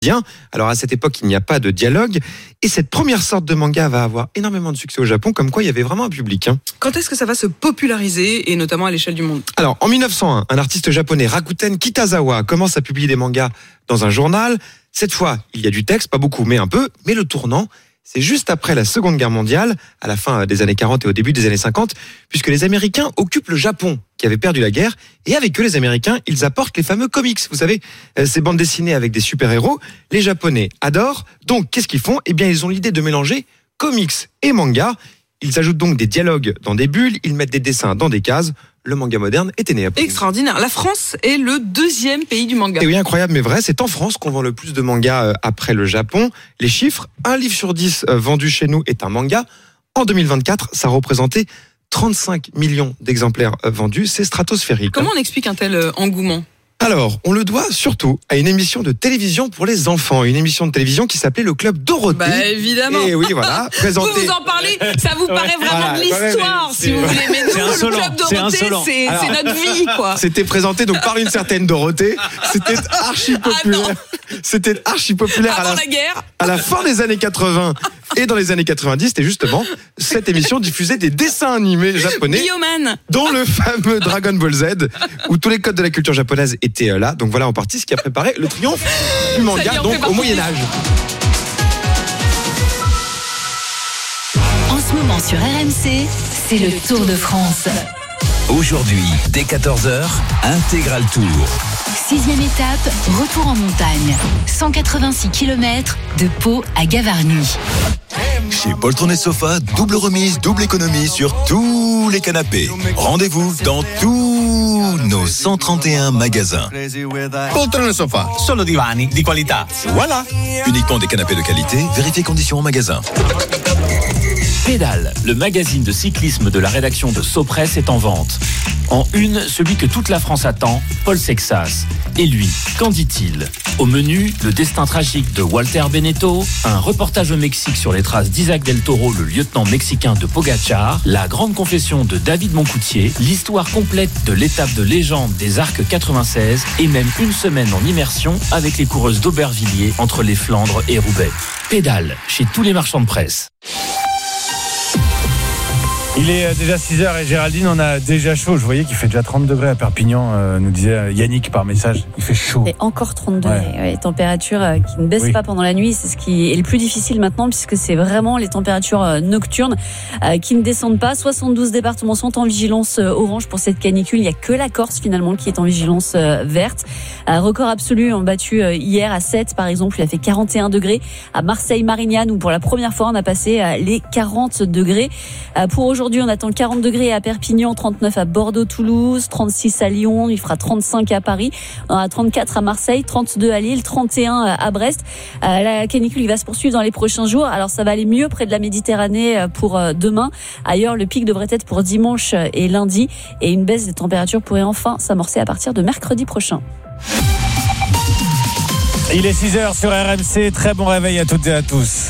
Alors à cette époque, il n'y a pas de dialogue et cette première sorte de manga va avoir énormément de succès au Japon, comme quoi il y avait vraiment un public. Quand est-ce que ça va se populariser et notamment à l'échelle du monde ? Alors en 1901, un artiste japonais, Rakuten Kitazawa, commence à publier des mangas dans un journal. Cette fois, il y a du texte, pas beaucoup, mais un peu. Mais le tournant, c'est juste après la Seconde Guerre mondiale, à la fin des années 40 et au début des années 50, puisque les Américains occupent le Japon, qui avait perdu la guerre, et avec eux, les Américains, ils apportent les fameux comics. Vous savez, ces bandes dessinées avec des super-héros. Les Japonais adorent. Donc, qu'est-ce qu'ils font ? Eh bien, ils ont l'idée de mélanger comics et manga. Ils ajoutent donc des dialogues dans des bulles, ils mettent des dessins dans des cases. Le manga moderne était né. Extraordinaire. La France est le 2e pays du manga. Et oui, incroyable mais vrai, c'est en France qu'on vend le plus de mangas après le Japon. Les chiffres, 1 livre sur 10 vendu chez nous est un manga. En 2024, ça représentait 35 millions d'exemplaires vendus, c'est stratosphérique. Comment on explique un tel engouement ? Alors, on le doit surtout à une émission de télévision pour les enfants, une émission de télévision qui s'appelait le Club Dorothée. Bah évidemment. Et oui, voilà, présenté. Vous en parlez, ça vous paraît vraiment de l'histoire, si vous voulez. Mais nous, le Club Dorothée, c'est notre vie, quoi. C'était présenté donc par une certaine Dorothée. C'était archi populaire. C'était archi populaire avant la guerre. À la fin des années 80 et dans les années 90, c'était justement cette émission diffusait des dessins animés japonais, Bioman, dont le fameux Dragon Ball Z, où tous les codes de la culture japonaise étaient là. Donc voilà en partie ce qui a préparé le triomphe du manga donc au Moyen-Âge. En ce moment sur RMC, c'est le Tour de France. Aujourd'hui, dès 14h, Intégral Tour. 6e étape, retour en montagne. 186 km de Pau à Gavarnie. Chez Poltron et Sofa, double remise, double économie sur tous les canapés. Rendez-vous dans tous nos 131 magasins. Poltron et Sofa, solo divani di qualità. Voilà, uniquement des canapés de qualité, vérifiez conditions en magasin. Pédale, le magazine de cyclisme de la rédaction de Sopress est en vente. En une, celui que toute la France attend, Paul Sexas. Et lui, qu'en dit-il ? Au menu, le destin tragique de Walter Benetto, un reportage au Mexique sur les traces d'Isaac Del Toro, le lieutenant mexicain de Pogacar, la grande confession de David Moncoutier, l'histoire complète de l'étape de légende des Arcs 96 et même une semaine en immersion avec les coureuses d'Aubervilliers entre les Flandres et Roubaix. Pédale, chez tous les marchands de presse. Il est déjà 6h et Géraldine, on a déjà chaud. Je voyais qu'il fait déjà 30 degrés à Perpignan, nous disait Yannick par message. Il fait chaud. C'est encore 30 degrés. Ouais, température qui ne baisse pas pendant la nuit. C'est ce qui est le plus difficile maintenant puisque c'est vraiment les températures nocturnes qui ne descendent pas. 72 départements sont en vigilance orange pour cette canicule. Il n'y a que la Corse finalement qui est en vigilance verte. Record absolu, on battu hier à 7 par exemple. Il a fait 41 degrés à Marseille-Marignane où pour la première fois on a passé les 40 degrés. Pour aujourd'hui, on attend 40 degrés à Perpignan, 39 à Bordeaux-Toulouse, 36 à Lyon, il fera 35 à Paris, on aura 34 à Marseille, 32 à Lille, 31 à Brest. La canicule va se poursuivre dans les prochains jours. Alors ça va aller mieux près de la Méditerranée pour demain. Ailleurs, le pic devrait être pour dimanche et lundi et une baisse des températures pourrait enfin s'amorcer à partir de mercredi prochain. Il est 6h sur RMC, très bon réveil à toutes et à tous.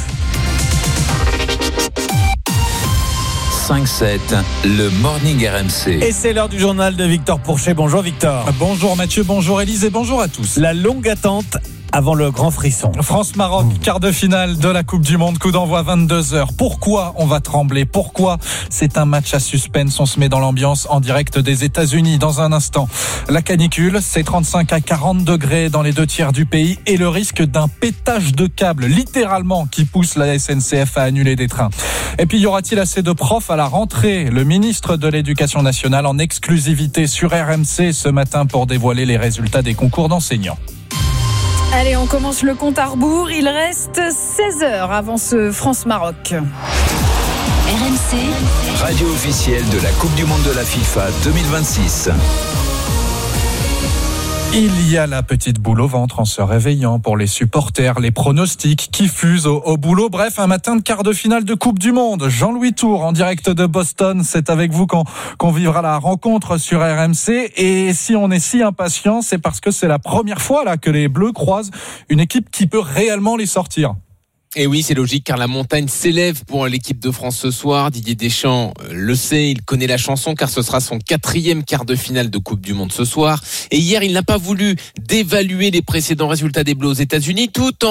5-7, le Morning RMC. Et c'est l'heure du journal de Victor Pourchet. Bonjour Victor. Bonjour Mathieu, bonjour Élise et bonjour à tous. La longue attente avant le grand frisson. France-Maroc, quart de finale de la Coupe du Monde, coup d'envoi 22h. Pourquoi on va trembler ? Pourquoi c'est un match à suspense ? On se met dans l'ambiance en direct des États-Unis dans un instant. La canicule, c'est 35 à 40 degrés dans les 2/3 du pays et le risque d'un pétage de câble, littéralement, qui pousse la SNCF à annuler des trains. Et puis, y aura-t-il assez de profs à la rentrée ? Le ministre de l'Éducation nationale en exclusivité sur RMC ce matin pour dévoiler les résultats des concours d'enseignants. Allez, on commence le compte à rebours. Il reste 16 heures avant ce France-Maroc. RMC, Radio officielle de la Coupe du Monde de la FIFA 2026. Il y a la petite boule au ventre en se réveillant pour les supporters, les pronostics qui fusent au boulot. Bref, un matin de quart de finale de Coupe du Monde. Jean-Louis Tour en direct de Boston. C'est avec vous qu'on vivra la rencontre sur RMC. Et si on est si impatient, c'est parce que c'est la première fois là que les Bleus croisent une équipe qui peut réellement les sortir. Et oui, c'est logique car la montagne s'élève pour l'équipe de France ce soir. Didier Deschamps le sait, il connaît la chanson car ce sera son 4e quart de finale de Coupe du Monde ce soir. Et hier, il n'a pas voulu dévaluer les précédents résultats des Bleus aux États-Unis tout en